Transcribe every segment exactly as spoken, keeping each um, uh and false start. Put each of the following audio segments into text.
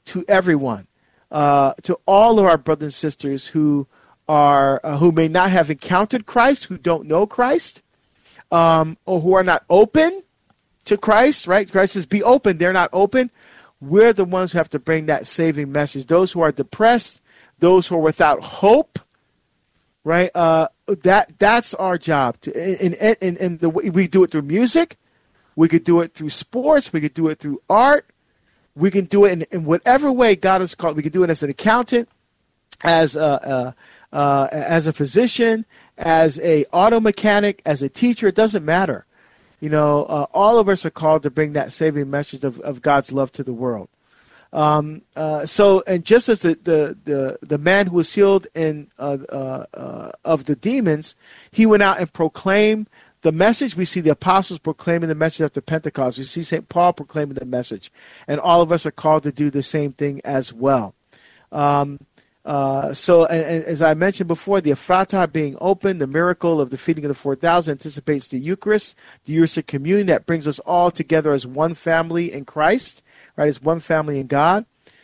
to everyone, uh, to all of our brothers and sisters who are uh, who may not have encountered Christ, who don't know Christ, um, or who are not open to Christ, right? Christ says, be open. They're not open. We're the ones who have to bring that saving message. Those who are depressed, those who are without hope, right? Uh, that that's our job. To, and, and, and, and the we do it through music. We could do it through sports. We could do it through art. We can do it in, in whatever way God has called. We can do it as an accountant, as a, uh, uh, as a physician, as a auto mechanic, as a teacher. It doesn't matter. You know, uh, all of us are called to bring that saving message of, of God's love to the world. Um, uh, so, and just as the, the, the, the man who was healed in uh, uh, uh, of the demons, he went out and proclaimed the message. We see the apostles proclaiming the message after Pentecost. We see Saint Paul proclaiming the message. And all of us are called to do the same thing as well. Um, uh, so, and, and as I mentioned before, the Ephrata being open, the miracle of the feeding of the four thousand anticipates the Eucharist, the Eucharistic communion that brings us all together as one family in Christ, right? As one family in God.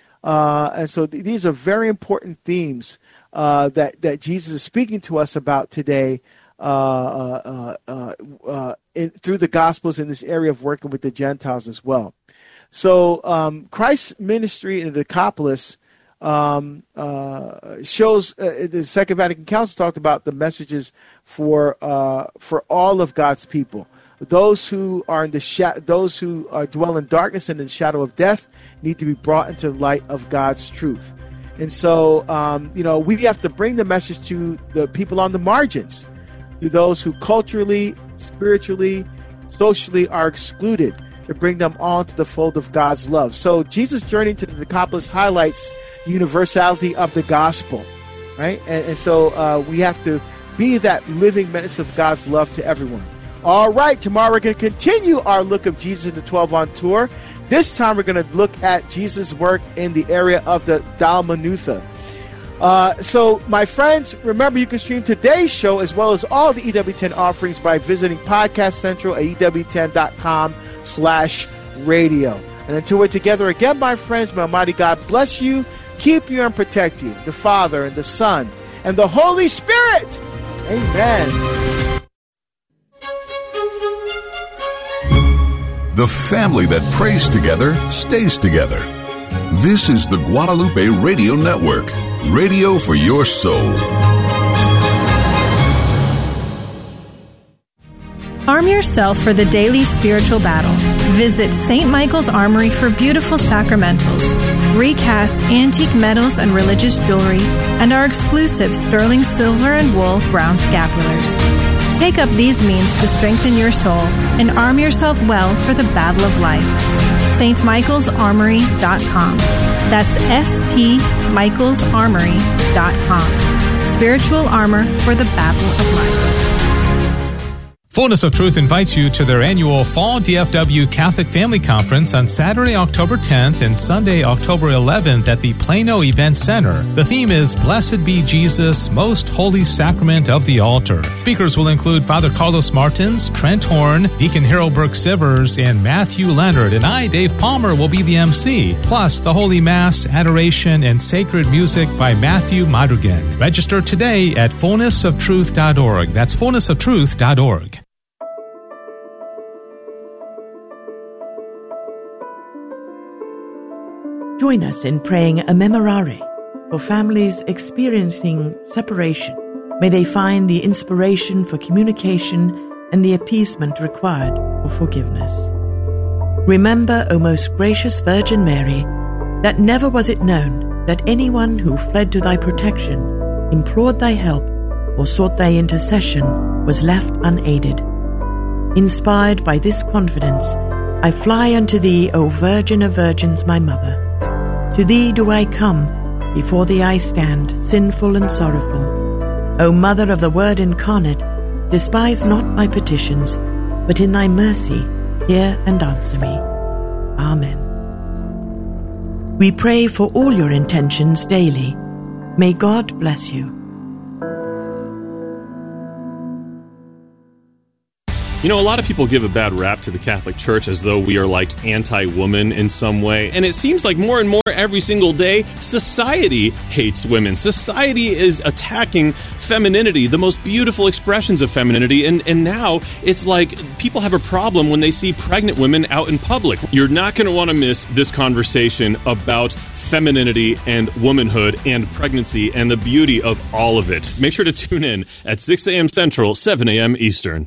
Uh, and so th- these are very important themes uh, that, that Jesus is speaking to us about today uh, uh, uh, uh, in, through the Gospels in this area of working with the Gentiles as well. So um, Christ's ministry in the Decapolis Um, uh, shows uh, the Second Vatican Council talked about the messages for uh, for all of God's people. Those who are in the sha- those who uh, dwell in darkness and in the shadow of death need to be brought into the light of God's truth. And so, um, you know, we have to bring the message to the people on the margins, to those who culturally, spiritually, socially are excluded, to bring them all into the fold of God's love. So Jesus' journey to the Decapolis highlights the universality of the gospel, right? And, and so uh, we have to be that living witness of God's love to everyone. All right, tomorrow we're going to continue our look of Jesus in the twelve on tour. This time we're going to look at Jesus' work in the area of the Dalmanutha. Uh, so, my friends, remember you can stream today's show as well as all the E W ten offerings by visiting Podcast Central at E W ten dot com slash radio. And until we're together again, my friends, may Almighty God bless you, keep you and protect you, the Father and the Son and the Holy Spirit. Amen. The family that prays together stays together. This is the Guadalupe Radio Network, radio for your soul. Arm yourself for the daily spiritual battle. Visit Saint Michael's Armory for beautiful sacramentals, recast antique metals and religious jewelry, and our exclusive sterling silver and wool brown scapulars. Take up these means to strengthen your soul and arm yourself well for the battle of life. St Michaels Armory dot com. That's S T Michaels Armory dot com. Spiritual armor for the battle of life. Fullness of Truth invites you to their annual Fall D F W Catholic Family Conference on Saturday, October tenth and Sunday, October eleventh at the Plano Event Center. The theme is Blessed be Jesus, Most Holy Sacrament of the Altar. Speakers will include Father Carlos Martins, Trent Horn, Deacon Harold Burke-Sivers, and Matthew Leonard, and I, Dave Palmer, will be the M C. Plus, the Holy Mass, adoration, and sacred music by Matthew Madrigan. Register today at fullness of truth dot org. That's fullness of truth dot org. Join us in praying a memorare for families experiencing separation. May they find the inspiration for communication and the appeasement required for forgiveness. Remember, O most gracious Virgin Mary, that never was it known that anyone who fled to thy protection, implored thy help, or sought thy intercession was left unaided. Inspired by this confidence, I fly unto thee, O Virgin of Virgins, my Mother. To thee do I come, before thee I stand, sinful and sorrowful. O Mother of the Word incarnate, despise not my petitions, but in thy mercy hear and answer me. Amen. We pray for all your intentions daily. May God bless you. You know, a lot of people give a bad rap to the Catholic Church as though we are like anti-woman in some way. And it seems like more and more every single day, society hates women. Society is attacking femininity, the most beautiful expressions of femininity. And, and now it's like people have a problem when they see pregnant women out in public. You're not going to want to miss this conversation about femininity and womanhood and pregnancy and the beauty of all of it. Make sure to tune in at six a.m. Central, seven a.m. Eastern.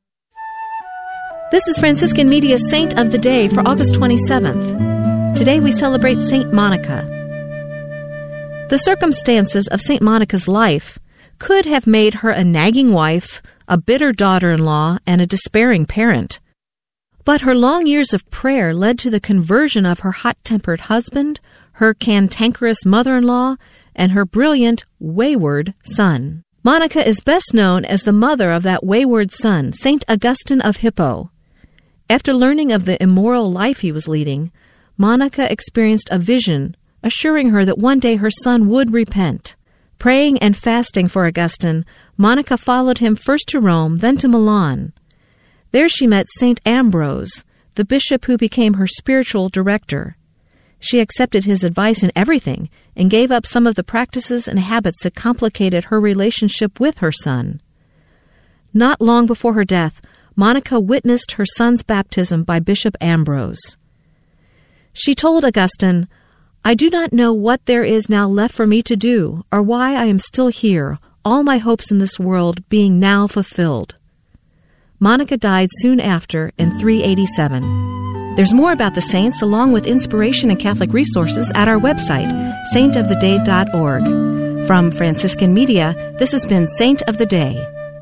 This is Franciscan Media's Saint of the Day for August twenty-seventh. Today we celebrate Saint Monica. The circumstances of Saint Monica's life could have made her a nagging wife, a bitter daughter-in-law, and a despairing parent. But her long years of prayer led to the conversion of her hot-tempered husband, her cantankerous mother-in-law, and her brilliant, wayward son. Monica is best known as the mother of that wayward son, Saint Augustine of Hippo. After learning of the immoral life he was leading, Monica experienced a vision assuring her that one day her son would repent. Praying and fasting for Augustine, Monica followed him first to Rome, then to Milan. There she met Saint Ambrose, the bishop who became her spiritual director. She accepted his advice in everything and gave up some of the practices and habits that complicated her relationship with her son. Not long before her death, Monica witnessed her son's baptism by Bishop Ambrose. She told Augustine, "I do not know what there is now left for me to do, or why I am still here, all my hopes in this world being now fulfilled." Monica died soon after in three eighty-seven. There's more about the saints, along with inspiration and Catholic resources, at our website, saint of the day dot org. From Franciscan Media, this has been Saint of the Day.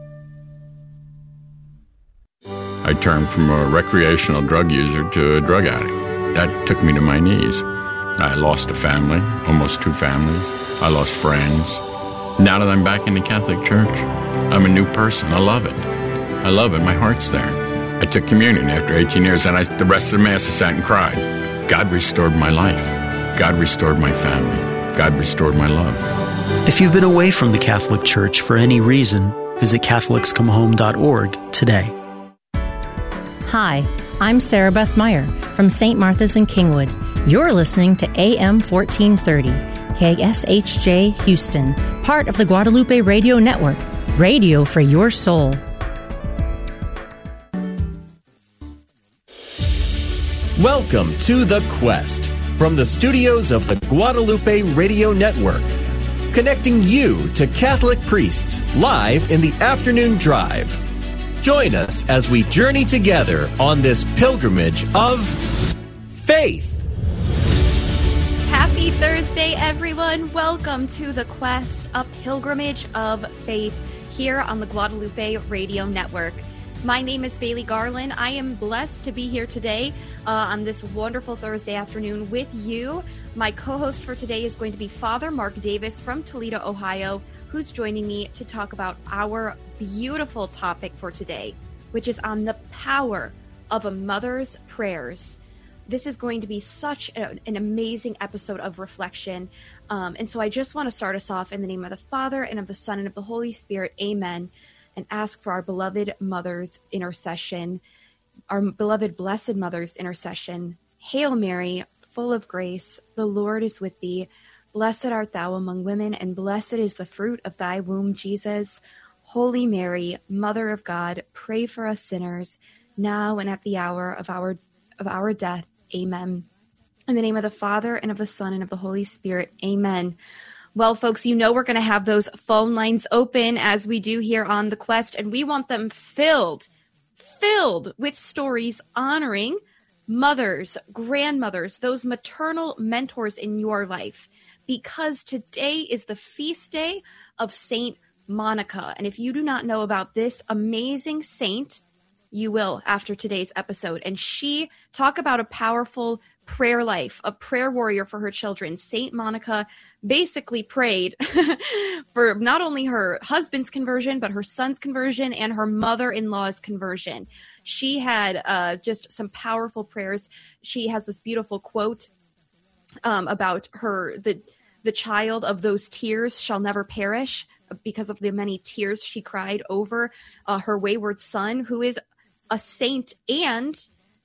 I turned from a recreational drug user to a drug addict. That took me to my knees. I lost a family, almost two families. I lost friends. Now that I'm back in the Catholic Church, I'm a new person. I love it. I love it. My heart's there. I took communion after eighteen years, and I, the rest of the Mass I sat and cried. God restored my life. God restored my family. God restored my love. If you've been away from the Catholic Church for any reason, visit Catholics Come Home dot org today. Hi, I'm Sarah Beth Meyer from Saint Martha's in Kingwood. You're listening to A M fourteen thirty, K S H J Houston, part of the Guadalupe Radio Network, radio for your soul. Welcome to The Quest from the studios of the Guadalupe Radio Network, connecting you to Catholic priests live in the afternoon drive. Join us as we journey together on this pilgrimage of faith. Happy Thursday, everyone. Welcome to The Quest, a pilgrimage of faith here on the Guadalupe Radio Network. My name is Bailey Garland. I am blessed to be here today uh, on this wonderful Thursday afternoon with you. My co-host for today is going to be Father Mark Davis from Toledo, Ohio, who's joining me to talk about our beautiful topic for today, which is on the power of a mother's prayers. This is going to be such a, an amazing episode of reflection. Um, and so I just want to start us off in the name of the Father and of the Son and of the Holy Spirit. Amen. And ask for our beloved mother's intercession, our beloved blessed mother's intercession. Hail Mary, full of grace, the Lord is with thee. Blessed art thou among women, and blessed is the fruit of thy womb, Jesus. Holy Mary, Mother of God, pray for us sinners, now and at the hour of our of our death. Amen. In the name of the Father, and of the Son, and of the Holy Spirit. Amen. Well, folks, you know we're going to have those phone lines open as we do here on The Quest, and we want them filled, filled with stories honoring mothers, grandmothers, those maternal mentors in your life, because today is the feast day of Saint Monica. And if you do not know about this amazing saint, you will after today's episode. And she, talk about a powerful prayer life, a prayer warrior for her children. Saint Monica basically prayed for not only her husband's conversion, but her son's conversion and her mother-in-law's conversion. She had uh, just some powerful prayers. She has this beautiful quote um, about her, the, the child of those tears shall never perish, because of the many tears she cried over uh, her wayward son, who is a saint and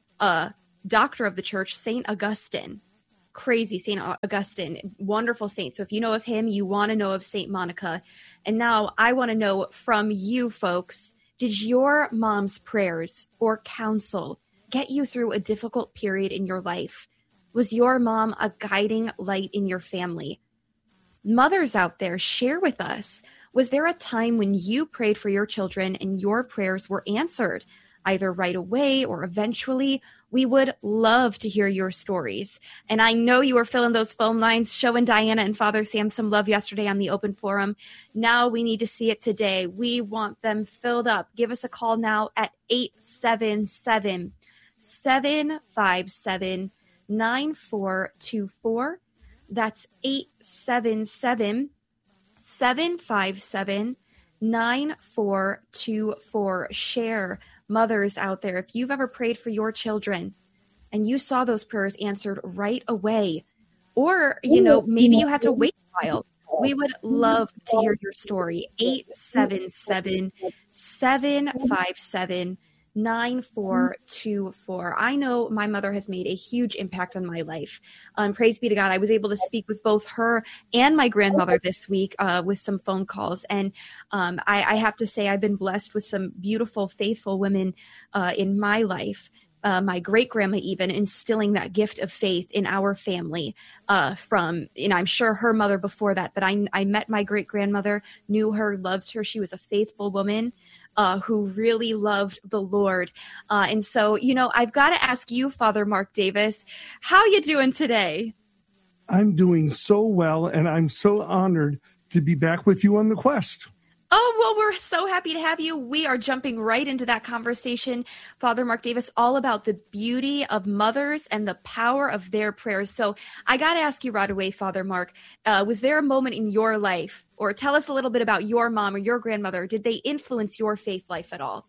a doctor of the church, Saint Augustine. Crazy Saint Augustine, wonderful saint. So if you know of him, you want to know of Saint Monica. And now I want to know from you folks, did your mom's prayers or counsel get you through a difficult period in your life? Was your mom a guiding light in your family? Mothers out there, share with us. Was there a time when you prayed for your children and your prayers were answered, either right away or eventually? We would love to hear your stories. And I know you were filling those phone lines, showing Diana and Father Sam some love yesterday on the open forum. Now we need to see it today. We want them filled up. Give us a call now at eight seven seven, seven five seven, nine four two four. That's eight seven seven, seven five seven, nine four two four. Share. Mothers out there, if you've ever prayed for your children and you saw those prayers answered right away, or, you know, maybe you had to wait a while, we would love to hear your story. eight seven seven, seven five seven, nine four two four. I know my mother has made a huge impact on my life. Um, praise be to God. I was able to speak with both her and my grandmother this week uh, with some phone calls. And um, I, I have to say I've been blessed with some beautiful, faithful women uh, in my life. Uh, my great grandma even instilling that gift of faith in our family uh, from, you know, I'm sure her mother before that, but I, I met my great grandmother, knew her, loved her. She was a faithful woman. Uh, who really loved the Lord. Uh, and so, you know, I've got to ask you, Father Mark Davis, how you doing today? I'm doing so well, and I'm so honored to be back with you on the quest. Oh, well, we're so happy to have you. We are jumping right into that conversation, Father Mark Davis, all about the beauty of mothers and the power of their prayers. So I got to ask you right away, Father Mark, uh, was there a moment in your life, or tell us a little bit about your mom or your grandmother, did they influence your faith life at all?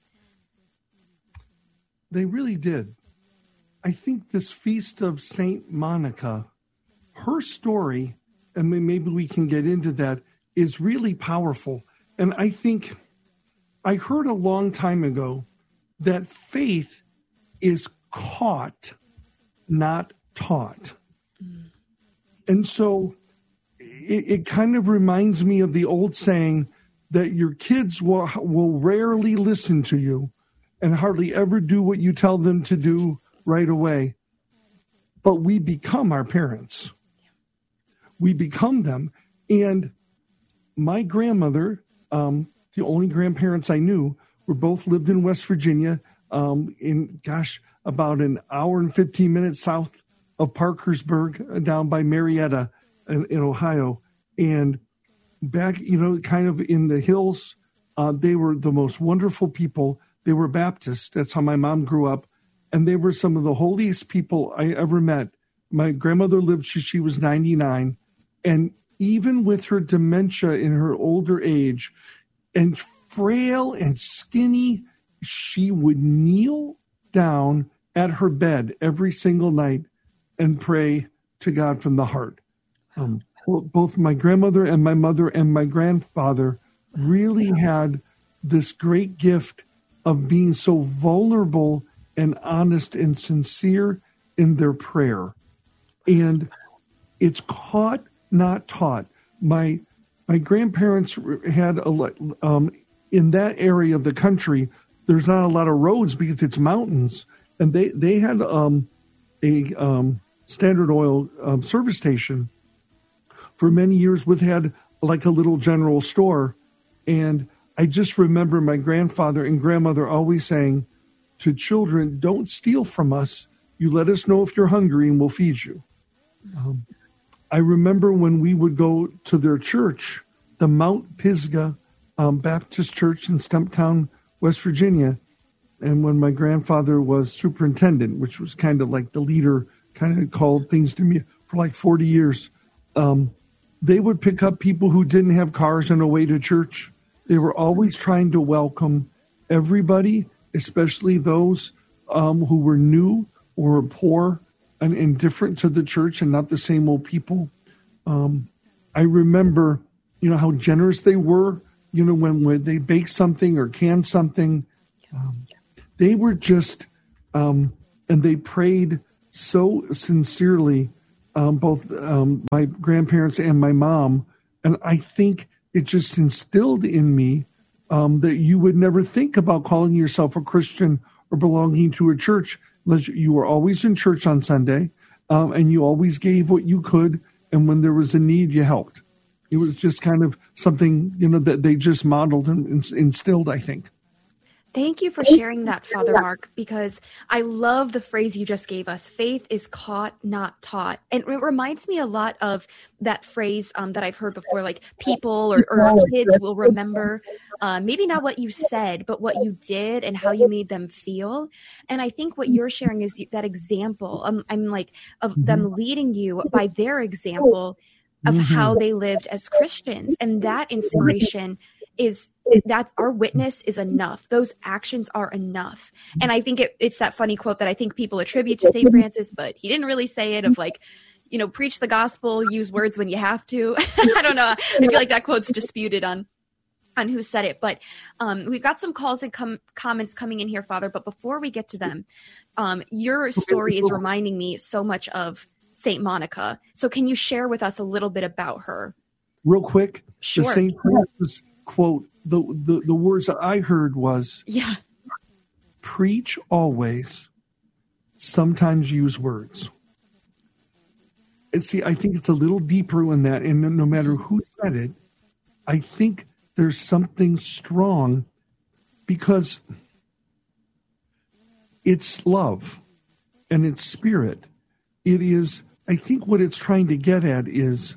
They really did. I think this feast of Saint Monica, her story, and maybe we can get into that, is really powerful. And I think I heard a long time ago that faith is caught, not taught. Mm. And so it, it kind of reminds me of the old saying that your kids will, will rarely listen to you and hardly ever do what you tell them to do right away. But we become our parents. We become them. And my grandmother, Um, the only grandparents I knew, were both lived in West Virginia, um, in, gosh, about an hour and fifteen minutes south of Parkersburg, uh, down by Marietta in, in Ohio. And back, you know, kind of in the hills, uh, they were the most wonderful people. They were Baptists. That's how my mom grew up. And they were some of the holiest people I ever met. My grandmother lived, she, she was ninety-nine. And even with her dementia in her older age and frail and skinny, she would kneel down at her bed every single night and pray to God from the heart. Um, both my grandmother and my mother and my grandfather really had this great gift of being so vulnerable and honest and sincere in their prayer. And it's caught, not taught. My my grandparents had a um, in that area of the country. There's not a lot of roads because it's mountains, and they they had um, a um, Standard Oil um, service station for many years. With had like a little general store, and I just remember my grandfather and grandmother always saying to children, "Don't steal from us. You let us know if you're hungry, and we'll feed you." Um, I remember when we would go to their church, the Mount Pisgah um, Baptist Church in Stumptown, West Virginia, and when my grandfather was superintendent, which was kind of like the leader, kind of called things to me for like forty years, um, they would pick up people who didn't have cars on the way to church. They were always trying to welcome everybody, especially those um, who were new or poor and indifferent to the church and not the same old people. Um, I remember, you know, how generous they were, you know, when, when they baked something or canned something. Um, they were just, um, and they prayed so sincerely, um, both um, my grandparents and my mom. And I think it just instilled in me um, that you would never think about calling yourself a Christian or belonging to a church unless you were always in church on Sunday, um, and you always gave what you could. And when there was a need, you helped. It was just kind of something, you know, that they just modeled and instilled, I think. Thank you for sharing that, Father Mark, because I love the phrase you just gave us. Faith is caught, not taught. And it reminds me a lot of that phrase um, that I've heard before, like people or, or kids will remember uh, maybe not what you said, but what you did and how you made them feel. And I think what you're sharing is that example. Um, I'm like of them leading you by their example of mm-hmm. how they lived as Christians. And that inspiration is that our witness is enough. Those actions are enough. And I think it, it's that funny quote that I think people attribute to Saint Francis, but he didn't really say it, of like, you know, preach the gospel, use words when you have to. I don't know. I feel like that quote's disputed on on who said it, but um, we've got some calls and com- comments coming in here, Father. But before we get to them, um, your story is reminding me so much of Saint Monica. So can you share with us a little bit about her? Real quick, sure. The Saint Francis quote, the, the, the words that I heard was, yeah, preach always, sometimes use words. And see, I think it's a little deeper than that. And no matter who said it, I think there's something strong because it's love and it's spirit. It is, I think what it's trying to get at is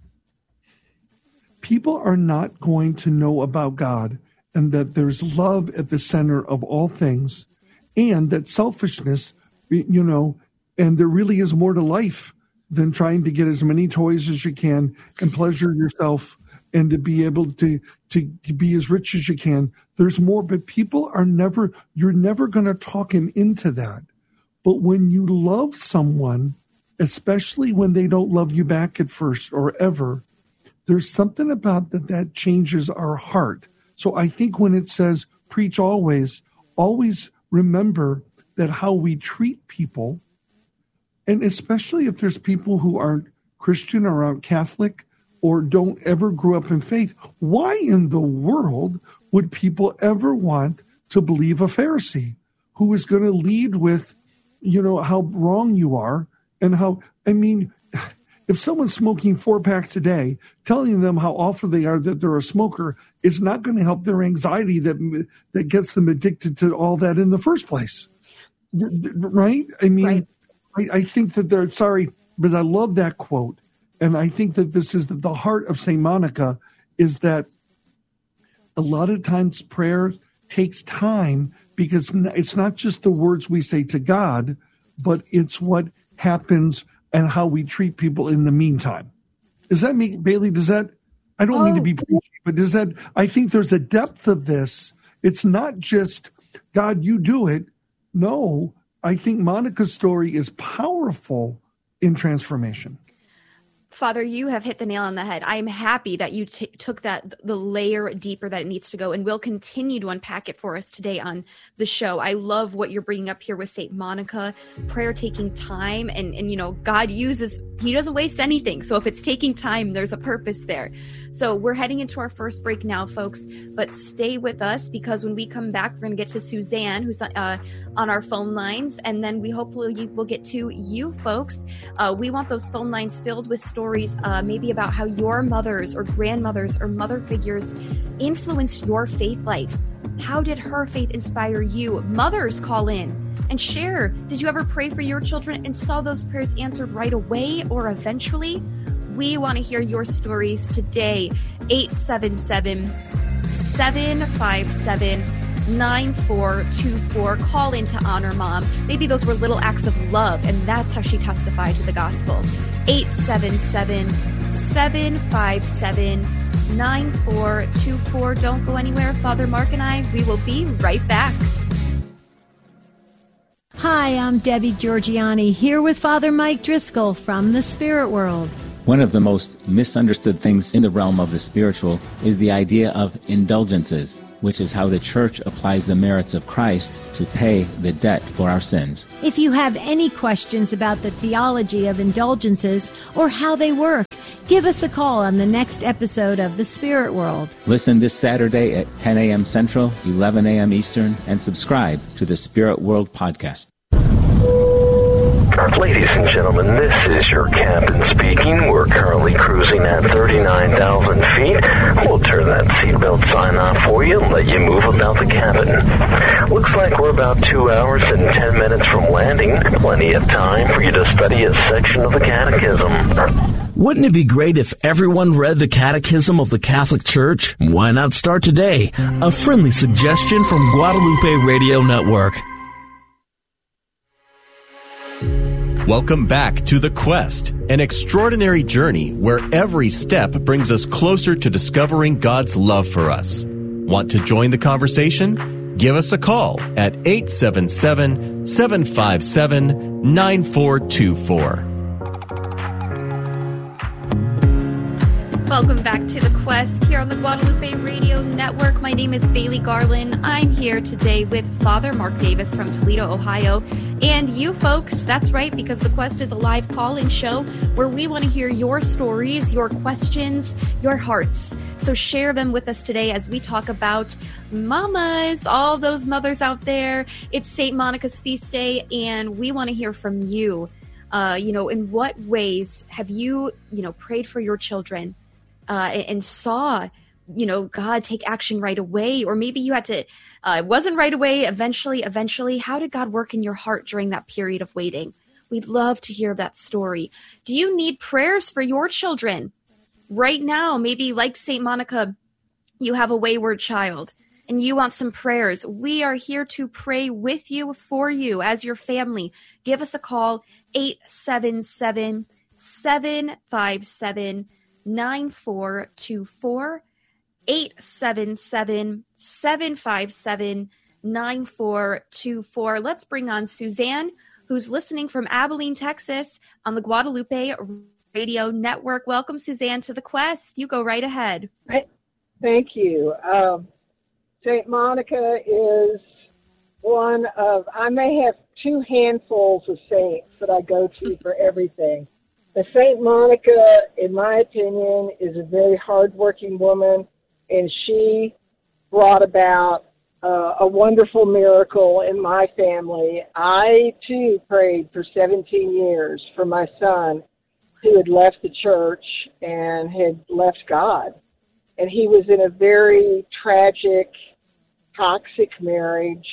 people are not going to know about God and that there's love at the center of all things and that selfishness, you know, and there really is more to life than trying to get as many toys as you can and pleasure yourself and to be able to, to, to be as rich as you can. There's more, but people are never, you're never going to talk him into that. But when you love someone, especially when they don't love you back at first or ever, there's something about that that changes our heart. So I think when it says preach always, always remember that how we treat people, and especially if there's people who aren't Christian or aren't Catholic or don't ever grow up in faith, why in the world would people ever want to believe a Pharisee who is going to lead with, you know, how wrong you are and how, I mean, if someone's smoking four packs a day, telling them how awful they are that they're a smoker is not going to help their anxiety that that gets them addicted to all that in the first place. Right? I mean, right. I, I think that they're, sorry, but I love that quote. And I think that this is the heart of Saint Monica is that a lot of times prayer takes time because it's not just the words we say to God, but it's what happens and how we treat people in the meantime. Does that make, Bailey, does that, I don't oh. mean to be preachy, but does that, I think there's a depth of this. It's not just, God, you do it. No, I think Monica's story is powerful in transformation. Father, you have hit the nail on the head. I am happy that you t- took that the layer deeper that it needs to go, and we'll continue to unpack it for us today on the show. I love what you're bringing up here with Saint Monica, prayer taking time, and, and you know, God uses, he doesn't waste anything. So if it's taking time, there's a purpose there. So we're heading into our first break now, folks, but stay with us because when we come back, we're going to get to Suzanne, who's uh, on our phone lines, and then we hopefully will get to you folks. Uh, we want those phone lines filled with stories Stories, uh, maybe about how your mothers or grandmothers or mother figures influenced your faith life. How did her faith inspire you? Mothers, call in and share. Did you ever pray for your children and saw those prayers answered right away or eventually? We want to hear your stories today. eight seven seven, seven five seven, nine four two four. Call in to honor Mom. Maybe those were little acts of love, and that's how she testified to the gospel. eight seven seven, seven five seven, nine four two four. Don't go anywhere. Father Mark and I, we will be right back. Hi, I'm Debbie Georgiani here with Father Mike Driscoll from the Spirit World. One of the most misunderstood things in the realm of the spiritual is the idea of indulgences, which is how the church applies the merits of Christ to pay the debt for our sins. If you have any questions about the theology of indulgences or how they work, give us a call on the next episode of The Spirit World. Listen this Saturday at ten a.m. Central, eleven a.m. Eastern, and subscribe to the Spirit World podcast. Ladies and gentlemen, this is your captain speaking. We're currently cruising at thirty-nine thousand feet. We'll turn that seatbelt sign off for you and let you move about the cabin. Looks like we're about two hours and ten minutes from landing. Plenty of time for you to study a section of the Catechism. Wouldn't it be great if everyone read the Catechism of the Catholic Church? Why not start today? A friendly suggestion from Guadalupe Radio Network. Welcome back to The Quest, an extraordinary journey where every step brings us closer to discovering God's love for us. Want to join the conversation? Give us a call at eight seven seven, seven five seven, nine four two four. Welcome back to The Quest here on the Guadalupe Radio Network. My name is Bailey Garland. I'm here today with Father Mark Davis from Toledo, Ohio. And you folks, that's right, because The Quest is a live call-in show where we want to hear your stories, your questions, your hearts. So share them with us today as we talk about mamas, all those mothers out there. It's Saint Monica's feast day, and we want to hear from you. Uh, you know, in what ways have you, you know, prayed for your children? Uh, and saw, you know, God take action right away, or maybe you had to, uh, it wasn't right away, eventually, eventually. How did God work in your heart during that period of waiting? We'd love to hear that story. Do you need prayers for your children right now? Maybe like Saint Monica, you have a wayward child and you want some prayers. We are here to pray with you, for you, as your family. Give us a call, eight seven seven, seven five seven, nine four two four, eight seven seven, seven five seven, nine four two four. Let's bring on Suzanne, who's listening from Abilene, Texas on the Guadalupe Radio Network. Welcome, Suzanne, to The Quest. You go right ahead. Thank you. Um, Saint Monica is one of, I may have two handfuls of saints that I go to for everything. The Saint Monica, in my opinion, is a very hardworking woman, and she brought about uh, a wonderful miracle in my family. I, too, prayed for seventeen years for my son who had left the church and had left God. And he was in a very tragic, toxic marriage.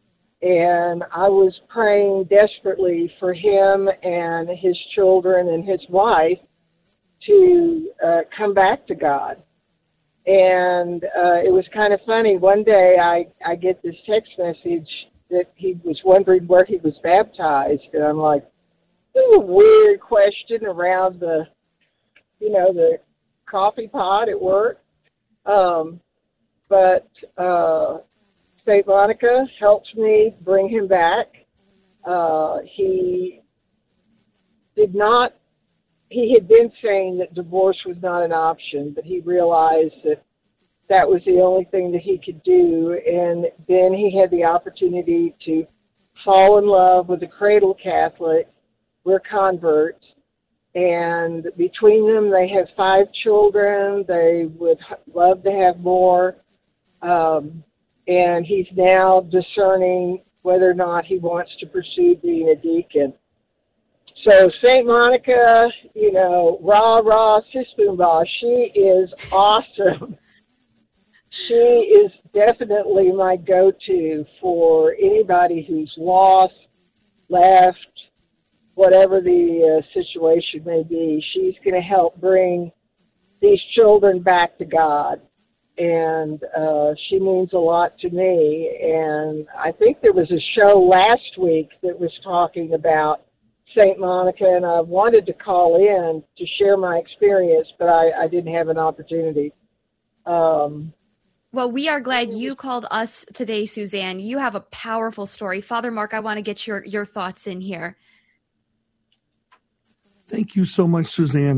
And I was praying desperately for him and his children and his wife to uh, come back to God. And uh, it was kind of funny. One day I, I get this text message that he was wondering where he was baptized. And I'm like, this is a weird question around the, you know, the coffee pot at work. Um, but... Uh, Saint Monica helped me bring him back. Uh, he did not, he had been saying that divorce was not an option, but he realized that that was the only thing that he could do. And then he had the opportunity to fall in love with a cradle Catholic. We're converts. And between them, they have five children. They would love to have more. Um, And he's now discerning whether or not he wants to pursue being a deacon. So Saint Monica, you know, rah, rah, sis boom bah, she is awesome. She is definitely my go-to for anybody who's lost, left, whatever the uh, situation may be. She's going to help bring these children back to God. And uh, she means a lot to me. And I think there was a show last week that was talking about Saint Monica, and I wanted to call in to share my experience, but I, I didn't have an opportunity. Um, well, we are glad you called us today, Suzanne. You have a powerful story. Father Mark, I want to get your, your thoughts in here. Thank you so much, Suzanne.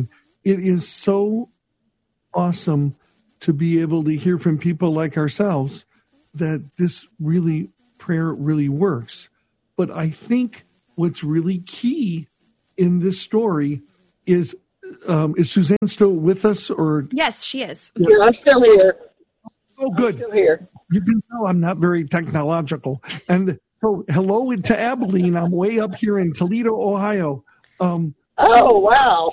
it is so awesome to be able to hear from people like ourselves that this really, prayer really works. But I think what's really key in this story is, um, is Suzanne still with us? Or Yes, she is. Yeah, I'm still here. Oh, good. I'm still here. You can tell I'm not very technological. And so hello to Abilene. I'm way up here in Toledo, Ohio. Um, oh, wow.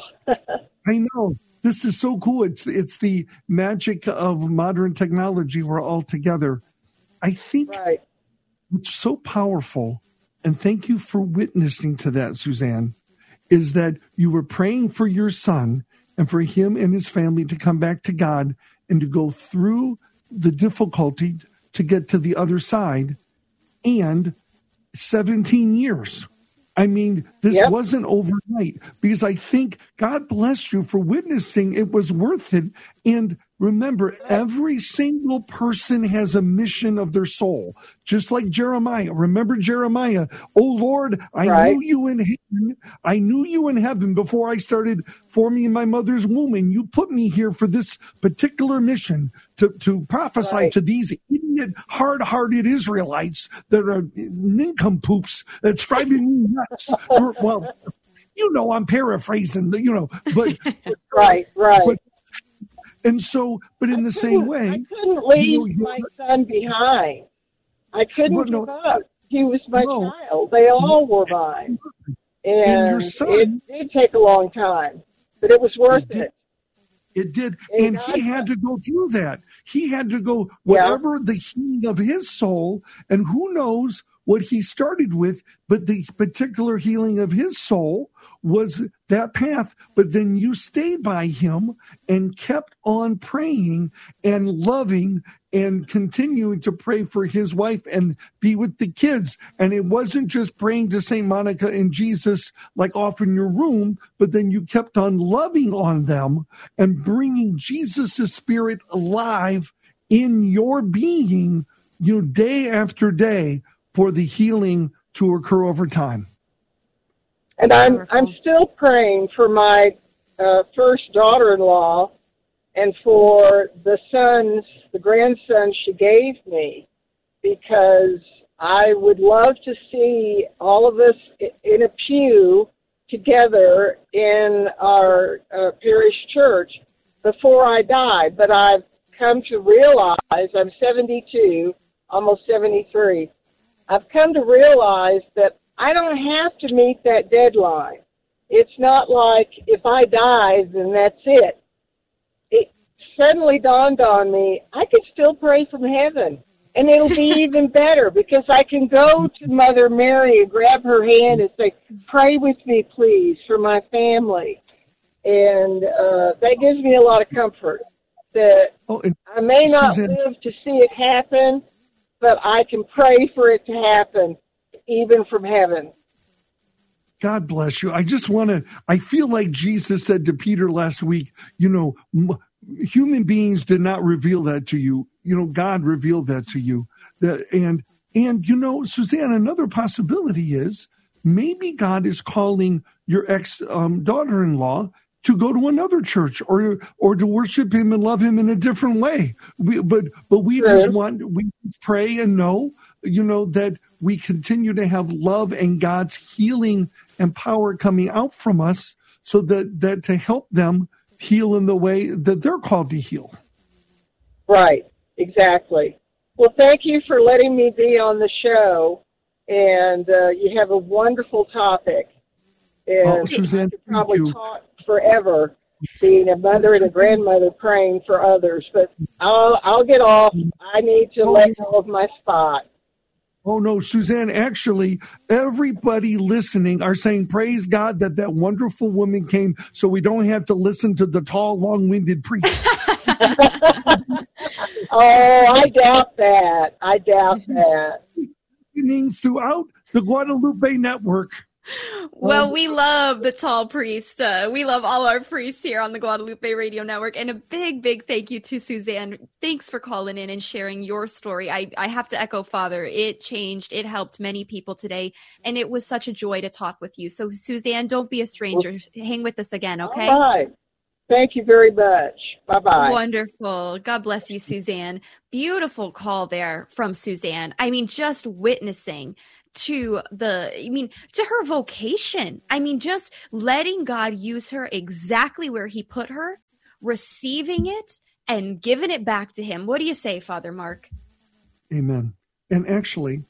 I know. This is so cool. It's it's the magic of modern technology. We're all together. I think right. What's so powerful, and thank you for witnessing to that, Suzanne, is that you were praying for your son and for him and his family to come back to God and to go through the difficulty to get to the other side, and seventeen years. I mean, this yep. wasn't overnight, because I think God bless you for witnessing. It was worth it. And remember, every single person has a mission of their soul, just like Jeremiah. Remember Jeremiah? Oh, Lord, I right. knew you in heaven. I knew you in heaven before I started forming in my mother's womb. And you put me here for this particular mission to, to prophesy right. to these idiot, hard-hearted Israelites that are nincompoops that's driving me nuts. Well, you know, I'm paraphrasing, you know, but right, right. But, and so, but in the same way, I couldn't leave you know, my son behind. I couldn't well, no, give up. He was my no, child. They all were mine. And, and your son, it did take a long time, but it was worth it. It, it did. And, and he had to go through that. He had to go whatever yeah. the healing of his soul, and who knows what he started with, but the particular healing of his soul was that path. But then you stayed by him and kept on praying and loving and continuing to pray for his wife and be with the kids. And it wasn't just praying to Saint Monica and Jesus like off in your room, but then you kept on loving on them and bringing Jesus' spirit alive in your being, you know, day after day, for the healing to occur over time. And I'm I'm still praying for my uh, first daughter-in-law and for the sons, the grandsons she gave me, because I would love to see all of us in a pew together in our uh, parish church before I die. But I've come to realize, I'm seventy-two, almost seventy-three, I've come to realize that I don't have to meet that deadline. It's not like if I die, then that's it. It suddenly dawned on me, I could still pray from heaven. And it'll be even better, because I can go to Mother Mary and grab her hand and say, pray with me, please, for my family. And uh, that gives me a lot of comfort. That oh, I may not Suzanne, live to see it happen, but I can pray for it to happen, even from heaven. God bless you. I just want to, I feel like Jesus said to Peter last week, you know, m- human beings did not reveal that to you. You know, God revealed that to you. That, and, and, you know, Suzanne, another possibility is maybe God is calling your ex um, daughter-in-law to go to another church, or or to worship him and love him in a different way. We, but but we sure. just want, we pray and know, you know, that we continue to have love and God's healing and power coming out from us, so that, that to help them heal in the way that they're called to heal. Right, exactly. Well, thank you for letting me be on the show, and uh, you have a wonderful topic. And oh, Suzanne, I could probably thank you. talk forever, being a mother and a grandmother praying for others. But I'll I'll get off. I need to oh, let go of my spot. Oh, no, Suzanne, actually, everybody listening are saying, praise God that that wonderful woman came, so we don't have to listen to the tall, long-winded priest. Oh, I doubt that. I doubt that. Throughout the Guadalupe Network. Well, we love the tall priest. Uh, we love all our priests here on the Guadalupe Radio Network. And a big, big thank you to Suzanne. Thanks for calling in and sharing your story. I, I have to echo, Father, it changed. It helped many people today. And it was such a joy to talk with you. So, Suzanne, don't be a stranger. Hang with us again, okay? All right. Thank you very much. Bye-bye. Wonderful. God bless you, Suzanne. Beautiful call there from Suzanne. I mean, just witnessing to the, I mean, to her vocation. I mean, just letting God use her exactly where he put her, receiving it and giving it back to him. What do you say, Father Mark? Amen. And actually,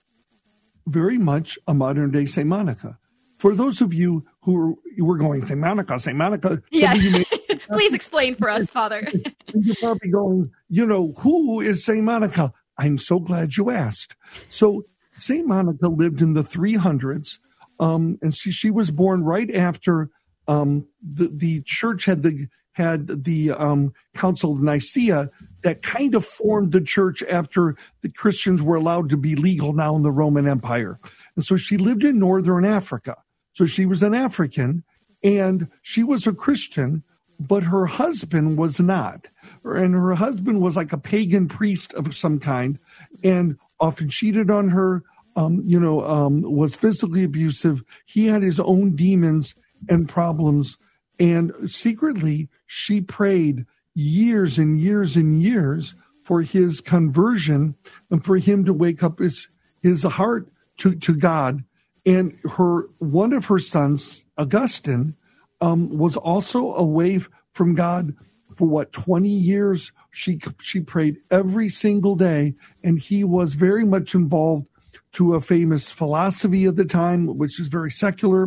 very much a modern day Saint Monica. For those of you who were going, Saint Monica, Saint Monica. Yeah. You may, Please explain for us, Father. You're probably going, you know, who is Saint Monica? I'm so glad you asked. So Saint Monica lived in the three hundreds, um, and she, she was born right after um, the, the church had the had the um, Council of Nicaea that kind of formed the church after the Christians were allowed to be legal now in the Roman Empire. And so she lived in northern Africa. So she was an African, and she was a Christian, but her husband was not. And her husband was like a pagan priest of some kind and often cheated on her, um, you know, um, was physically abusive. He had his own demons and problems. And secretly, she prayed years and years and years for his conversion and for him to wake up his, his heart to, to God. And her one of her sons, Augustine, um, was also away from God for what, twenty years. She she prayed every single day, and he was very much involved to a famous philosophy of the time, which is very secular.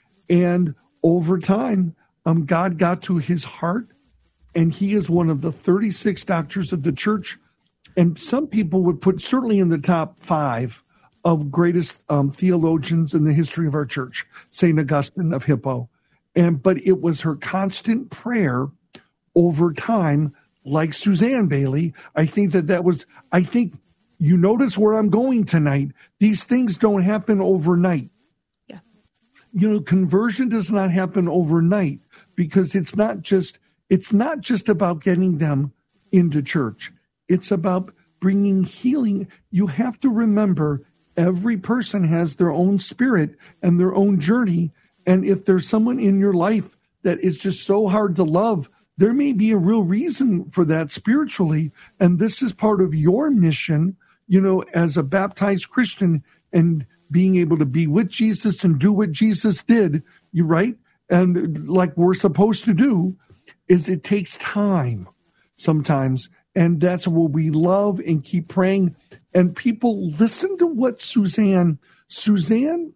And over time, um, God got to his heart, and he is one of the thirty-six doctors of the church. And some people would put certainly in the top five of greatest um, theologians in the history of our church, Saint Augustine of Hippo. And but it was her constant prayer over time, like Suzanne Bailey. I think that that was, I think you notice where I'm going tonight. These things don't happen overnight. Yeah. You know, conversion does not happen overnight because it's not just, it's not just about getting them into church. It's about bringing healing. You have to remember every person has their own spirit and their own journey. And if there's someone in your life that is just so hard to love, there may be a real reason for that spiritually. And this is part of your mission, you know, as a baptized Christian and being able to be with Jesus and do what Jesus did, you right? And like we're supposed to do, is it takes time sometimes. And that's what we love and keep praying. And people listen to what Suzanne, Suzanne,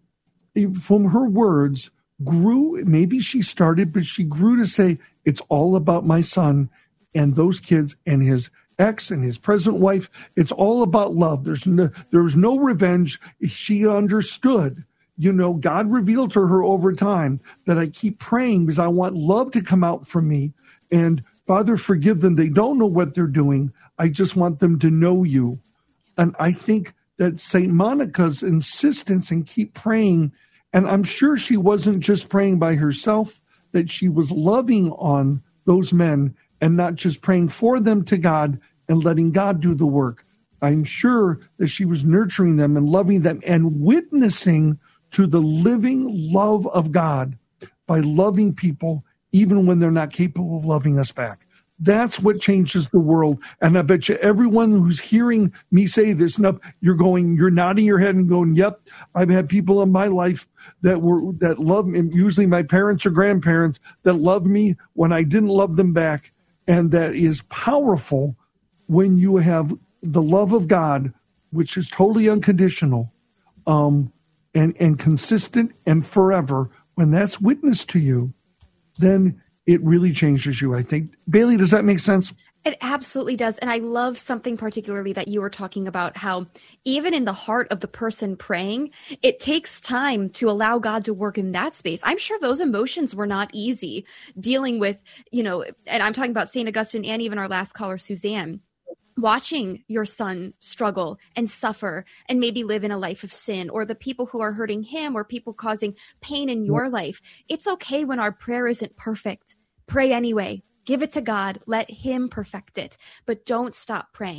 from her words, grew. Maybe she started, but she grew to say, it's all about my son and those kids and his ex and his present wife. It's all about love. There's no, there was no revenge. She understood, you know, God revealed to her over time that I keep praying because I want love to come out from me. And Father, forgive them. They don't know what they're doing. I just want them to know you. And I think that Saint Monica's insistence and keep praying, and I'm sure she wasn't just praying by herself, that she was loving on those men and not just praying for them to God and letting God do the work. I'm sure that she was nurturing them and loving them and witnessing to the living love of God by loving people even when they're not capable of loving us back. That's what changes the world. And I bet you everyone who's hearing me say this, and you're going, you're nodding your head and going, yep, I've had people in my life that were, that love me, usually my parents or grandparents, that loved me when I didn't love them back. And that is powerful when you have the love of God, which is totally unconditional, um, and, and consistent and forever. When that's witnessed to you, then it really changes you, I think. Bailey, does that make sense? It absolutely does. And I love something particularly that you were talking about, how even in the heart of the person praying, it takes time to allow God to work in that space. I'm sure those emotions were not easy dealing with, you know, and I'm talking about Saint Augustine and even our last caller, Suzanne, watching your son struggle and suffer and maybe live in a life of sin, or the people who are hurting him or people causing pain in your life. It's okay when our prayer isn't perfect. Pray anyway. Give it to God. Let him perfect it. But don't stop praying.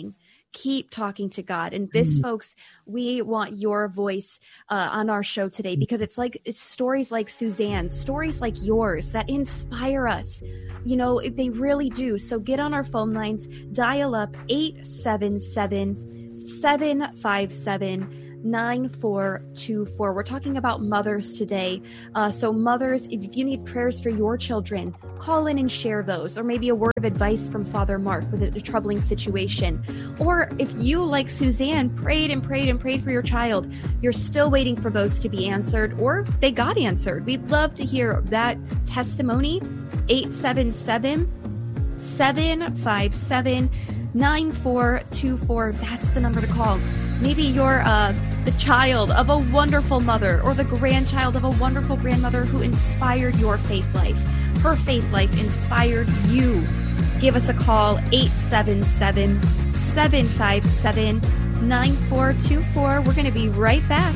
Keep talking to God. And this, mm. folks, we want your voice uh, on our show today, because it's like it's stories like Suzanne's, stories like yours that inspire us. You know, they really do. So get on our phone lines, dial up eight seven seven, seven five seven, nine four two four. We're talking about mothers today. Uh, so mothers, if you need prayers for your children, call in and share those, or maybe a word of advice from Father Mark with a, a troubling situation. Or if you, like Suzanne, prayed and prayed and prayed for your child, you're still waiting for those to be answered, or they got answered. We'd love to hear that testimony. eight seven seven, seven five seven, nine four two four. That's the number to call. Maybe you're uh, the child of a wonderful mother, or the grandchild of a wonderful grandmother who inspired your faith life. Her faith life inspired you. Give us a call, eight seven seven, seven five seven, nine four two four. We're going to be right back.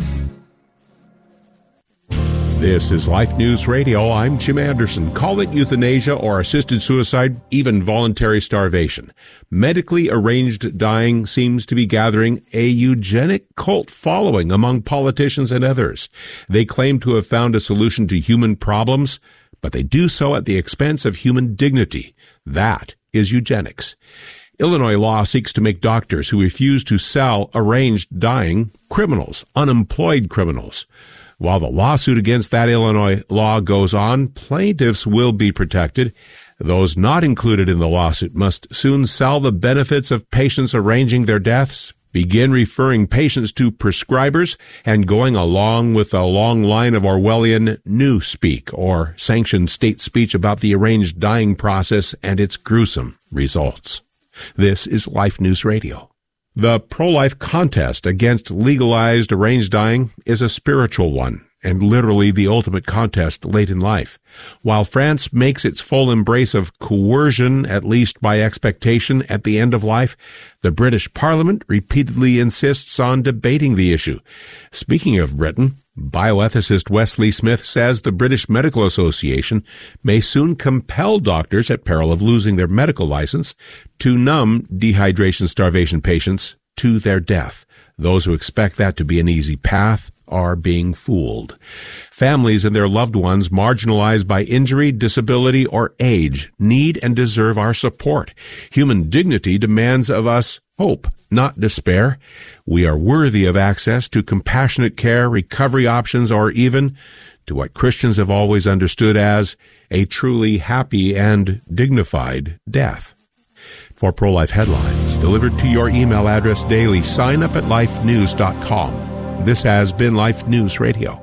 This is Life News Radio. I'm Jim Anderson. Call it euthanasia or assisted suicide, even voluntary starvation. Medically arranged dying seems to be gathering a eugenic cult following among politicians and others. They claim to have found a solution to human problems, but they do so at the expense of human dignity. That is eugenics. Illinois law seeks to make doctors who refuse to sell arranged dying criminals, unemployed criminals. While the lawsuit against that Illinois law goes on, plaintiffs will be protected. Those not included in the lawsuit must soon sell the benefits of patients arranging their deaths, begin referring patients to prescribers, and going along with a long line of Orwellian new speak or sanctioned state speech about the arranged dying process and its gruesome results. This is Life News Radio. The pro-life contest against legalized arranged dying is a spiritual one, and literally the ultimate contest late in life. While France makes its full embrace of coercion, at least by expectation, at the end of life, the British Parliament repeatedly insists on debating the issue. Speaking of Britain, bioethicist Wesley Smith says the British Medical Association may soon compel doctors, at peril of losing their medical license, to numb dehydration starvation patients to their death. Those who expect that to be an easy path are being fooled. Families and their loved ones marginalized by injury, disability, or age need and deserve our support. Human dignity demands of us hope, not despair. We are worthy of access to compassionate care, recovery options, or even to what Christians have always understood as a truly happy and dignified death. For pro-life headlines delivered to your email address daily, sign up at life news dot com. This has been Life News Radio.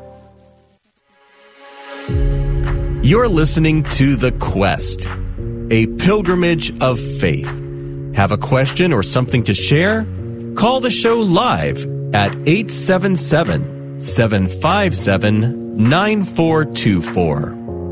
You're listening to The Quest, a pilgrimage of faith. Have a question or something to share? Call the show live at eight seven seven, seven five seven, nine four two four.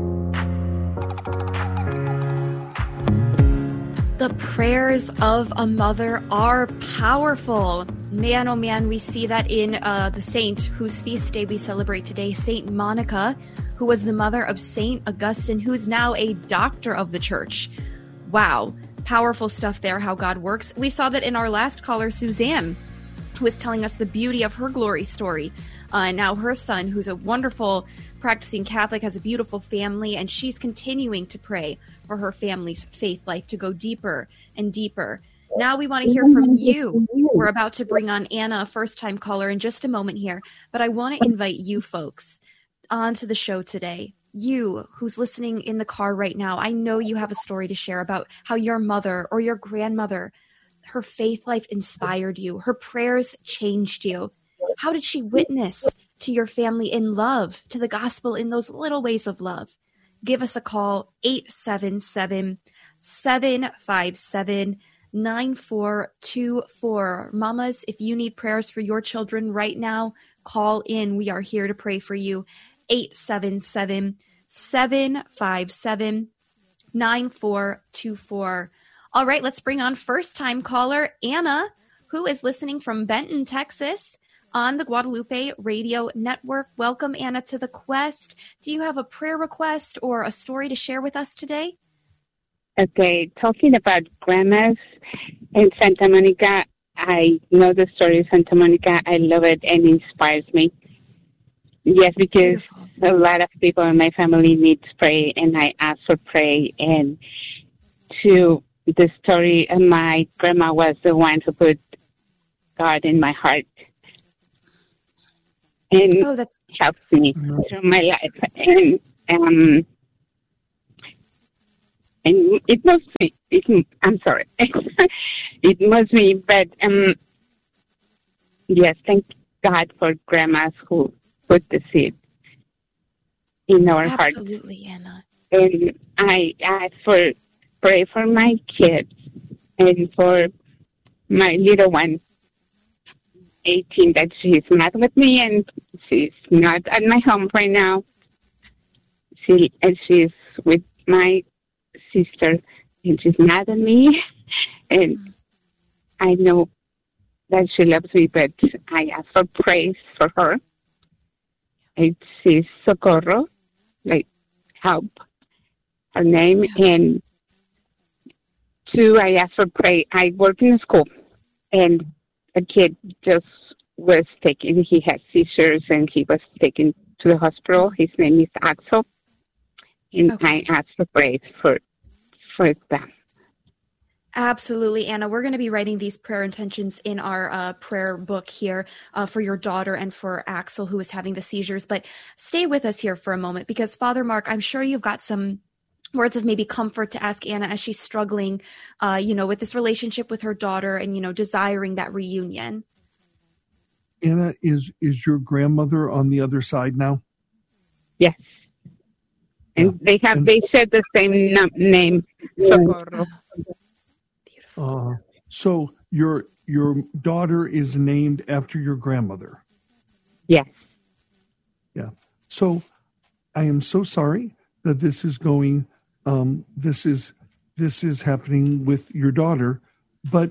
The prayers of a mother are powerful. Man, oh man, we see that in uh, the saint whose feast day we celebrate today, Saint Monica, who was the mother of Saint Augustine, who is now a doctor of the church. Wow, powerful stuff there, how God works. We saw that in our last caller, Suzanne, who was telling us the beauty of her glory story. Uh, now her son, who's a wonderful practicing Catholic, has a beautiful family, and she's continuing to pray for her family's faith life to go deeper and deeper. Now we want to hear from you. We're about to bring on Anna, a first-time caller, in just a moment here, but I want to invite you folks onto the show today. You who's listening in the car right now, I know you have a story to share about how your mother or your grandmother, her faith life inspired you. Her prayers changed you. How did she witness to your family in love, to the gospel in those little ways of love? Give us a call, eight seven seven, seven five seven, nine four two four. Mamas, if you need prayers for your children right now, call in. We are here to pray for you. eight seven seven, seven five seven, nine four two four. All right, let's bring on first-time caller Anna, who is listening from Benton, Texas, on the Guadalupe Radio Network. Welcome, Anna, to the Quest. Do you have a prayer request or a story to share with us today? Okay, talking about grandmas in Santa Monica, I know the story of Santa Monica. I love it and it inspires me. Yes, because Beautiful. A lot of people in my family need prayer, and I ask for prayer. And to the story, uh, my grandma was the one who put God in my heart. And oh, that's helps me mm-hmm. through my life. And um, and it moves me. It, I'm sorry. It moves me, but um, yes, thank God for grandmas who put the seed in our heart. Absolutely, Anna. And I ask for pray for my kids and for my little one, eighteen, that she's not with me and she's not at my home right now. She and she's with my sister, and she's mad at me, and I know that she loves me, but I ask for praise for her. It's she's Socorro, like help, her name, and two, I ask for praise. I work in a school, and a kid just was taken, he had seizures, and he was taken to the hospital. His name is Axel, and okay. I ask for praise for for them. Absolutely, Anna. We're going to be writing these prayer intentions in our uh, prayer book here uh, for your daughter and for Axel, who is having the seizures. But stay with us here for a moment, because Father Mark, I'm sure you've got some words of maybe comfort to ask Anna as she's struggling, uh, you know, with this relationship with her daughter and, you know, desiring that reunion. Anna, is is your grandmother on the other side now? Yes. And they have, and, they share the same name, Socorro. Uh, so your your daughter is named after your grandmother? Yes. Yeah. So I am so sorry that this is going, um, this is this is happening with your daughter, but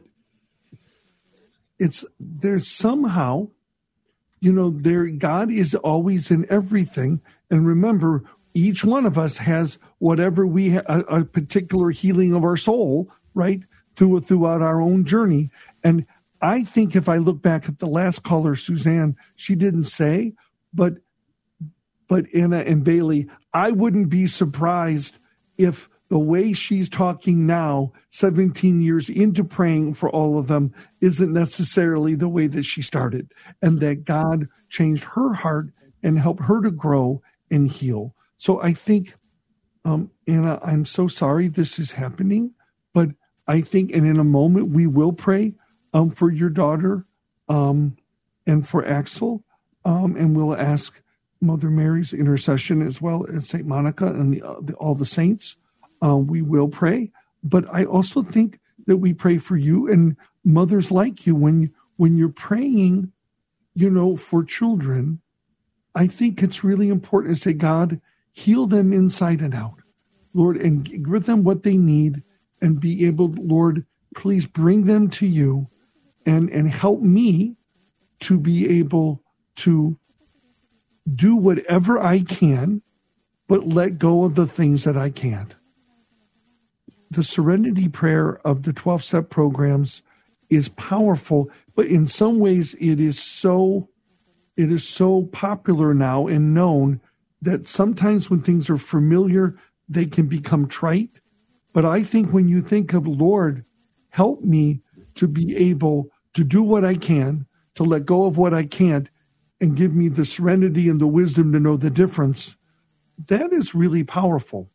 it's there's somehow, you know, there God is always in everything, and remember, each one of us has whatever we ha- a, a particular healing of our soul, right? Through throughout our own journey. And I think if I look back at the last caller, Suzanne, she didn't say, but but Anna and Bailey, I wouldn't be surprised if the way she's talking now, seventeen years into praying for all of them, isn't necessarily the way that she started, and that God changed her heart and helped her to grow and heal. So I think, um, Anna, I'm so sorry this is happening, but I think, and in a moment, we will pray um, for your daughter um, and for Axel, um, and we'll ask Mother Mary's intercession as well as Saint Monica and the, uh, the, all the saints. Uh, we will pray, but I also think that we pray for you and mothers like you. When when you're praying, you know, for children, I think it's really important to say, God, heal them inside and out, Lord, and give them what they need. And be able, Lord, please bring them to you and, and help me to be able to do whatever I can, but let go of the things that I can't. The serenity prayer of the twelve-step programs is powerful, but in some ways it is so it is so popular now and known that sometimes when things are familiar, they can become trite. But I think when you think of, Lord, help me to be able to do what I can, to let go of what I can't, and give me the serenity and the wisdom to know the difference, that is really powerful.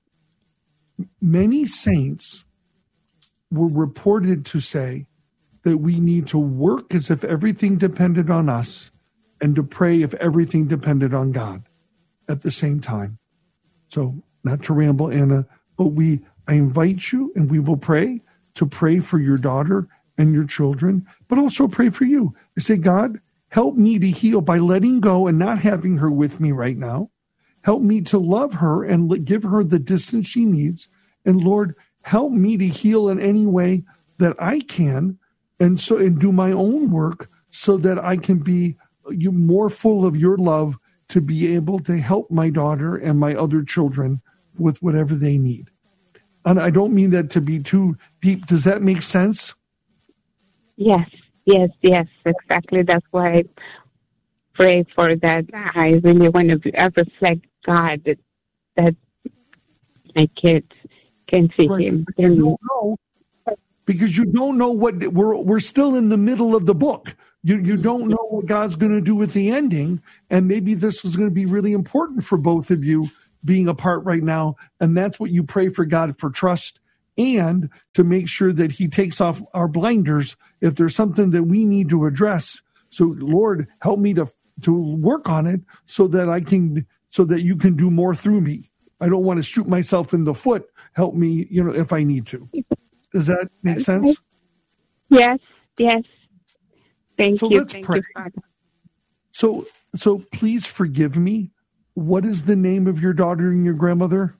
Many saints were reported to say that we need to work as if everything depended on us and to pray if everything depended on God at the same time. So, not to ramble, Anna, but we... I invite you, and we will pray, to pray for your daughter and your children, but also pray for you. I say, God, help me to heal by letting go and not having her with me right now. Help me to love her and give her the distance she needs. And Lord, help me to heal in any way that I can, and so and do my own work so that I can be you more full of your love to be able to help my daughter and my other children with whatever they need. And I don't mean that to be too deep. Does that make sense? Yes, yes, yes, exactly. That's why I pray for that. I really want to be, I reflect God that, that my kids can see Right. Him. But you don't know, because you don't know what we're we're still in the middle of the book. You you don't know what God's going to do with the ending, and maybe this is going to be really important for both of you being apart right now, and that's what you pray for God for trust and to make sure that He takes off our blinders if there's something that we need to address. So Lord, help me to to work on it so that I can so that you can do more through me. I don't want to shoot myself in the foot. Help me, you know, if I need to. Does that make sense? Yes, yes. Thank So you. let's Thank pray. you, Father. So, so please forgive me. What is the name of your daughter and your grandmother?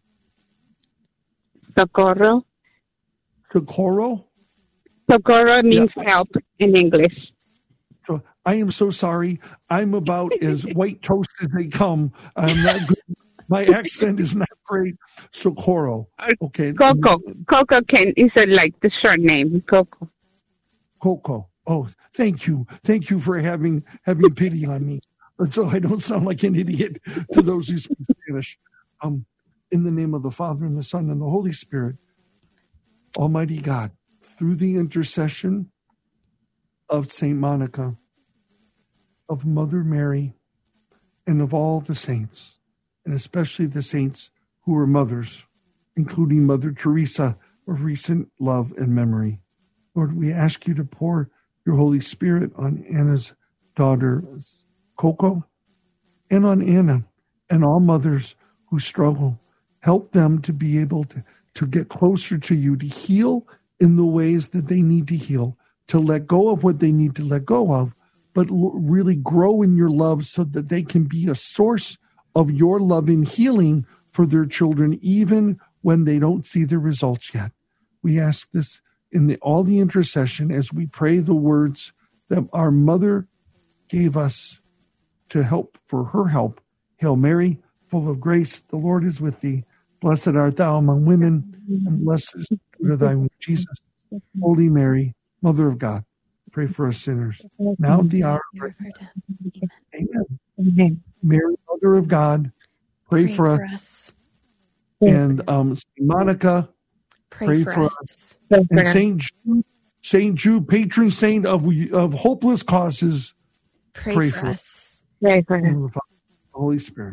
Socorro. Socorro? Socorro means Yeah. help in English. So I am so sorry. I'm about as white toast as they come. I'm not good. My accent is not great. Socorro. Okay. Coco. Coco can is a, like the short name. Coco. Coco. Oh, thank you. Thank you for having having pity on me. So I don't sound like an idiot to those who speak Spanish. Um, in the name of the Father and the Son and the Holy Spirit, Almighty God, through the intercession of Saint Monica, of Mother Mary, and of all the saints, and especially the saints who were mothers, including Mother Teresa of recent love and memory. Lord, we ask you to pour your Holy Spirit on Anna's daughter, Coco, and on Anna and all mothers who struggle. Help them to be able to, to get closer to you, to heal in the ways that they need to heal, to let go of what they need to let go of, but really grow in your love so that they can be a source of your love and healing for their children, even when they don't see the results yet. We ask this in the, all the intercession as we pray the words that our mother gave us to help for her help. Hail Mary, full of grace, the Lord is with thee. Blessed art thou among women, and blessed is the fruit of thy womb, Jesus. Holy Mary, Mother of God, pray for us sinners, now at the hour of our death. Amen. Amen. Mary, Mother of God, pray, pray for, for us. us. And um, Saint Monica, pray, pray for, for us. us. And Saint Jude, Saint Jude, patron saint of of hopeless causes, pray, pray for, for us. us. Pray for us. The Holy Spirit.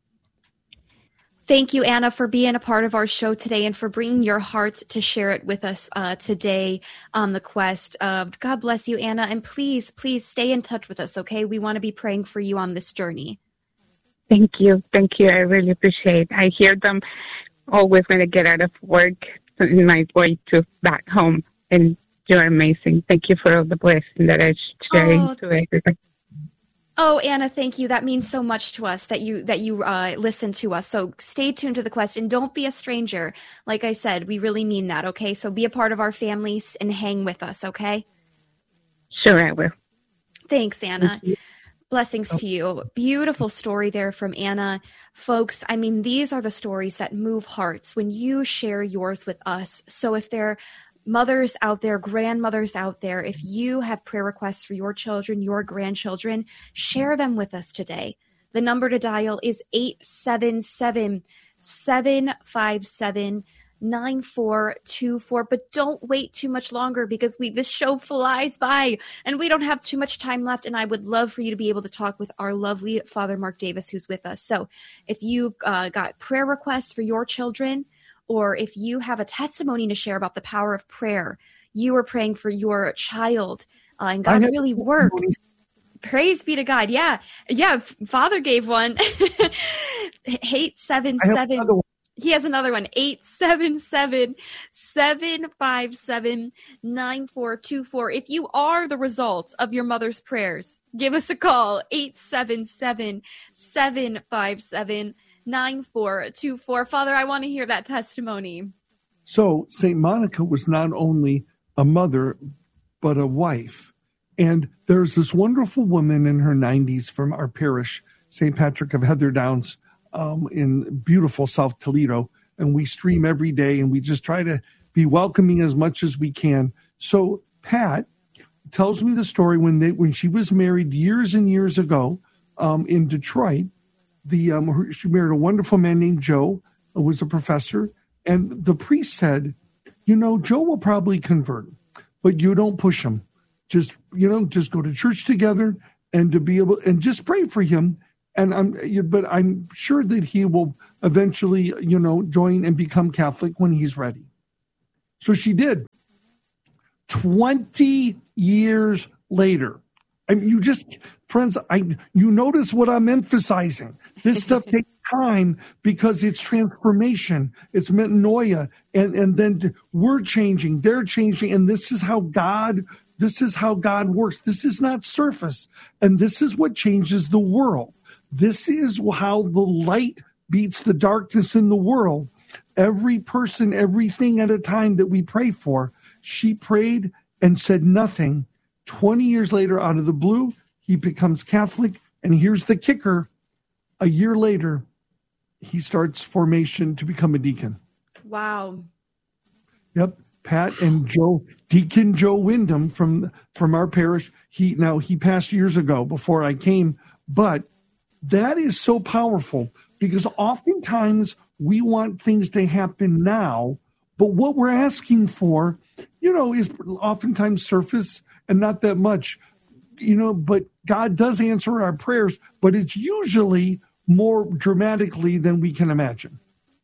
Thank you, Anna, for being a part of our show today and for bringing your heart to share it with us uh, today on the quest. Uh, God bless you, Anna, and please, please stay in touch with us, okay? We want to be praying for you on this journey. Thank you. Thank you. I really appreciate it. I hear them always when I get out of work in my way to back home, and you're amazing. Thank you for all the blessing that I share oh, to everybody. Oh, Anna, thank you. That means so much to us that you that you uh, listen to us. So stay tuned to the quest and don't be a stranger. Like I said, we really mean that, okay? So be a part of our families and hang with us, okay? Sure, I will. Thanks, Anna. Thank Blessings to you. Beautiful story there from Anna. Folks, I mean, these are the stories that move hearts when you share yours with us. So if they're mothers out there, grandmothers out there, if you have prayer requests for your children, your grandchildren, share them with us today. The number to dial is eight seven seven, seven five seven, nine four two four. But don't wait too much longer because we this show flies by and we don't have too much time left. And I would love for you to be able to talk with our lovely Father Mark Davis, who's with us. So if you've uh, got prayer requests for your children, or if you have a testimony to share about the power of prayer, you are praying for your child, uh, and God really worked. Praise be to God. Yeah. Yeah. Father gave one. eight seven seven. He has another one. eight seven seven, seven five seven, nine four two four. If you are the result of your mother's prayers, give us a call. eight seven seven, seven five seven, nine four two four. Father, I want to hear that testimony. So Saint Monica was not only a mother, but a wife. And there's this wonderful woman in her nineties from our parish, Saint Patrick of Heather Downs, um, in beautiful South Toledo. And we stream every day and we just try to be welcoming as much as we can. So Pat, tells me the story when they when she was married years and years ago um, in Detroit. The um, her, she married a wonderful man named Joe, who was a professor, and the priest said, "You know, Joe will probably convert, but you don't push him. Just you know, just go to church together and to be able and just pray for him." And I'm, but I'm sure that he will eventually, you know, join and become Catholic when he's ready. So she did. Twenty years later, I mean, you just, friends, I you notice what I'm emphasizing. This stuff takes time because it's transformation, it's metanoia, and and then we're changing, they're changing, and this is how God. This is how God works. This is not surface, and this is what changes the world. This is how the light beats the darkness in the world. Every person, everything at a time that we pray for, she prayed and said nothing. twenty years later, out of the blue, he becomes Catholic. And here's the kicker. A year later, he starts formation to become a deacon. Wow. Yep. Pat and Joe, Deacon Joe Wyndham from, from our parish. He now he passed years ago before I came, but that is so powerful because oftentimes we want things to happen now, but what we're asking for, you know, is oftentimes surface and not that much, you know, but God does answer our prayers, but it's usually more dramatically than we can imagine.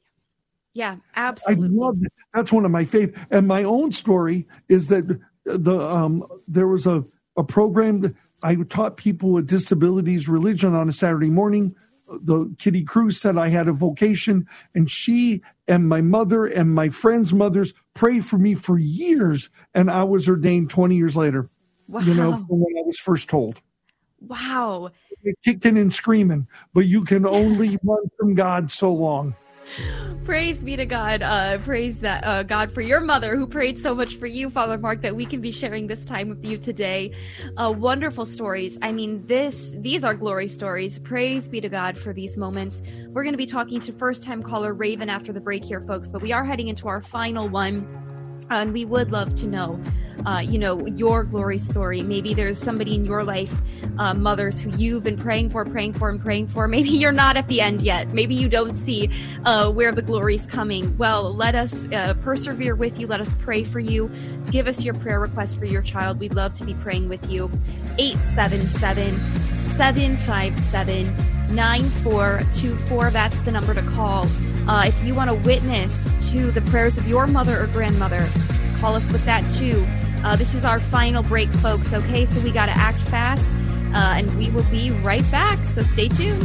Yeah, absolutely. I love that. That's one of my favorite. And my own story is that the um, there was a, a program that I taught people with disabilities religion on a Saturday morning. The Kitty Cruz said I had a vocation, and she and my mother and my friends' mothers prayed for me for years, and I was ordained twenty years later. Wow. You know, from when I was first told. Wow. Kicking and screaming, but you can only run from God so long. Praise be to God. Uh, praise that uh, God for your mother who prayed so much for you, Father Mark, that we can be sharing this time with you today. Uh, wonderful stories. I mean, this these are glory stories. Praise be to God for these moments. We're going to be talking to first-time caller Raven after the break here, folks, but we are heading into our final one. Uh, and we would love to know, uh, you know, your glory story. Maybe there's somebody in your life, uh, mothers, who you've been praying for, praying for, and praying for. Maybe you're not at the end yet. Maybe you don't see uh, where the glory's coming. Well, let us uh, persevere with you. Let us pray for you. Give us your prayer request for your child. We'd love to be praying with you. eight seven seven, seven five seven, nine four two four. That's the number to call. Uh, if you want to witness to the prayers of your mother or grandmother, call us with that too. Uh, this is our final break, folks, okay? So we got to act fast, uh, and we will be right back, so stay tuned.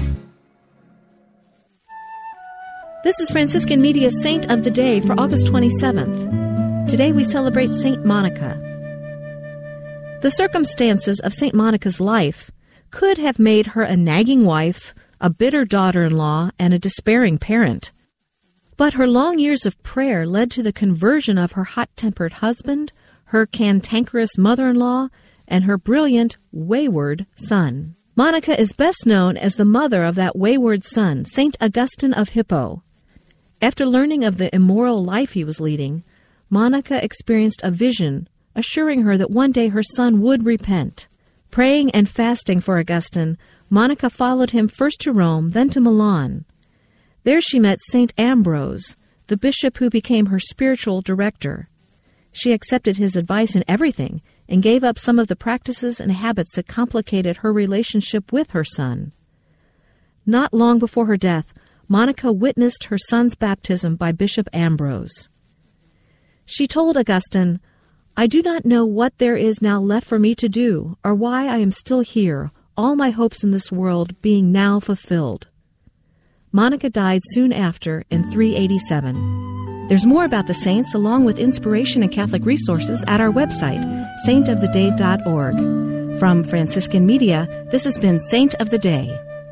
This is Franciscan Media's Saint of the Day for August twenty-seventh. Today we celebrate Saint Monica. The circumstances of Saint Monica's life could have made her a nagging wife, a bitter daughter-in-law, and a despairing parent. But her long years of prayer led to the conversion of her hot-tempered husband, her cantankerous mother-in-law, and her brilliant, wayward son. Monica is best known as the mother of that wayward son, Saint Augustine of Hippo. After learning of the immoral life he was leading, Monica experienced a vision, assuring her that one day her son would repent. Praying and fasting for Augustine, Monica followed him first to Rome, then to Milan. There she met Saint Ambrose, the bishop who became her spiritual director. She accepted his advice in everything and gave up some of the practices and habits that complicated her relationship with her son. Not long before her death, Monica witnessed her son's baptism by Bishop Ambrose. She told Augustine, "I do not know what there is now left for me to do, or why I am still here, all my hopes in this world being now fulfilled." Monica died soon after in three eighty-seven. There's more about the saints along with inspiration and Catholic resources at our website, saint of the day dot org. From Franciscan Media, this has been Saint of the Day.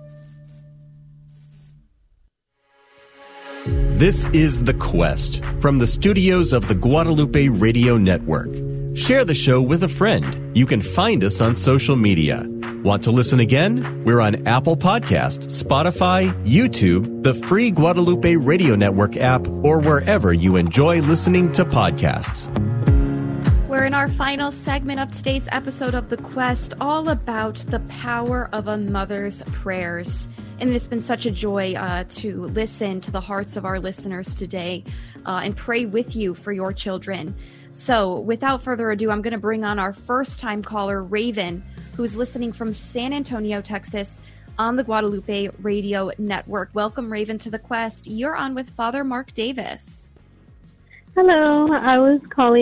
This is The Quest from the studios of the Guadalupe Radio Network. Share the show with a friend. You can find us on social media. Want to listen again? We're on Apple Podcast, Spotify, YouTube, the free Guadalupe Radio Network app, or wherever you enjoy listening to podcasts. we're in our final segment of today's episode of The Quest, all about the power of a mother's prayers. And it's been such a joy uh, to listen to the hearts of our listeners today uh, and pray with you for your children. So without further ado, I'm going to bring on our first-time caller, Raven, who's listening from San Antonio, Texas, on the Guadalupe Radio Network. Welcome, Raven, to The Quest. You're on with Father Mark Davis. Hello, I was calling